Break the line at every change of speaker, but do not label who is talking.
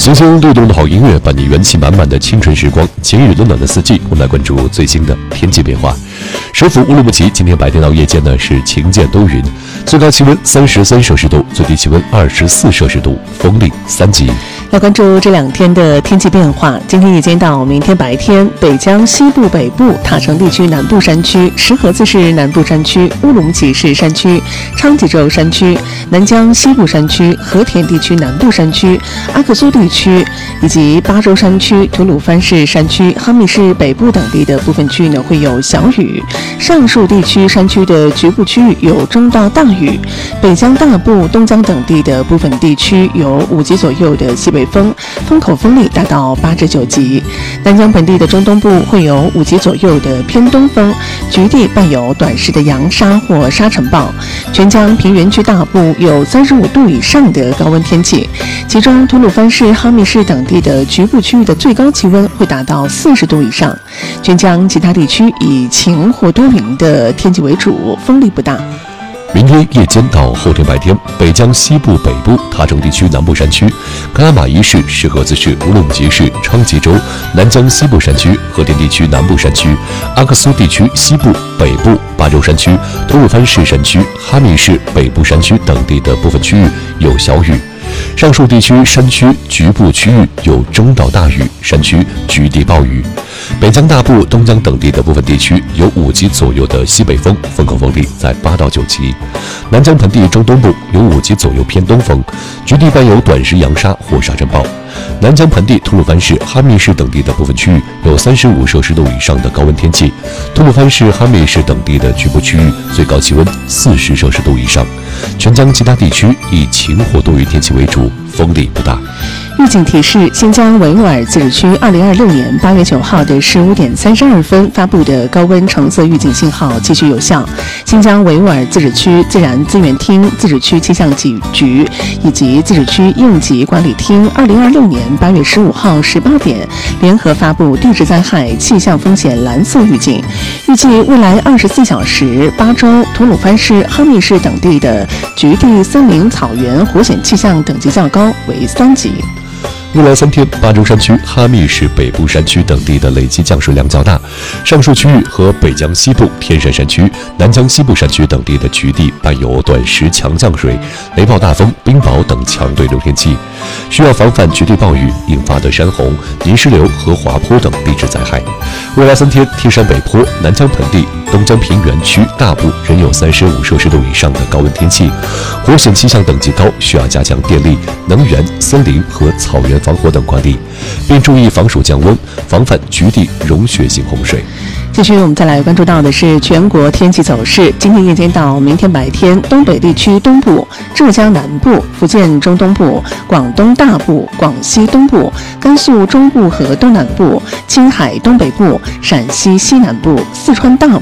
清新律动的好音乐，伴你元气满满的清纯时光。晴雨温暖的四季，我们来关注最新的天气变化。首府乌鲁木齐今天白天到夜间呢是晴间多云，最高气温33摄氏度，最低气温24摄氏度，风力3级。
来关注这2天的天气变化。今天夜间到明天白天，北江西部、北部、塔城地区南部山区、石河子市南部山区、乌鲁木齐市山区、昌吉州山区、南江西部山区、和田地区南部山区、阿克苏地区以及巴州山区、吐鲁番市山区、哈密市北部等地的部分区域呢会有小雨，上述地区山区的局部区域有中到大雨。北江大部、东江等地的部分地区有5级左右的西北风，风口风力达到8至9级。南江本地的中东部会有5级左右的偏东风，局地伴有短时的扬沙或沙尘暴。全江平原区大部有35度以上的高温天气，其中吐鲁番市、哈密市等地的局部区域的最高气温会达到40度以上。全江其他地区以晴或多云的天气为主，风力不大。
明天夜间到后天白天，北江西部、北部、塔城地区南部山区、喀拉玛依市、石河子市、乌鲁木齐市、昌吉州、南江西部山区、和田地区南部山区、阿克苏地区西部、北部、巴州山区、吐鲁番市山区、哈密市北部山区等地的部分区域有小雨。上述地区山区局部区域有中到大雨，山区局地暴雨。北江大部、东江等地的部分地区有5级左右的西北风，风口风力在8到9级。南江盆地中东部有5级左右偏东风，局地伴有短时扬沙或沙尘暴。南江盆地、吐鲁番市、哈密市等地的部分区域有35摄氏度以上的高温天气，吐鲁番市、哈密市等地的局部区域最高气温40摄氏度以上。全江其他地区以晴或多云天气为主，风力不大。
预警提示：新疆维吾尔自治区2026年8月9号的15点32分发布的高温橙色预警信号继续有效。新疆维吾尔自治区自然资源厅、自治区气象局以及自治区应急管理厅2026年8月15号18点联合发布地质灾害气象风险蓝色预警，预计未来24小时，巴州、吐鲁番市、哈密市等地的局地森林、草原、火险气象等级较高，为3级。
未来3天，巴州山区、哈密市北部山区等地的累计降水量较大，上述区域和北江西部、天山山区、南江西部山区等地的局地伴有短时强降水、雷暴大风、冰雹等强对流天气，需要防范局地暴雨引发的山洪、泥石流和滑坡等地质灾害。未来3天，天山北坡、南江盆地、东江平原区大部仍有35摄氏度以上的高温天气，火险气象等级高，需要加强电力、能源、森林和草原防火等管理，并注意防暑降温，防范局地融雪性洪水。
继续，我们再来关注到的是全国天气走势。今天夜间到明天白天，东北地区东部、浙江南部、福建中东部、广东大部、广西东部、甘肃中部和东南部、青海东北部、陕西西南部、四川大部